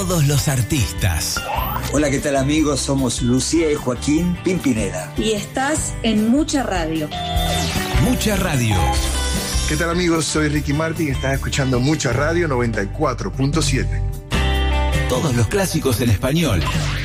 Todos los artistas. Hola, ¿qué tal amigos? Somos Lucía y Joaquín Pimpineda. Y estás en Mucha Radio. Mucha Radio. ¿Qué tal amigos? Soy Ricky Martin y estás escuchando Mucha Radio 94.7. Todos los clásicos en español.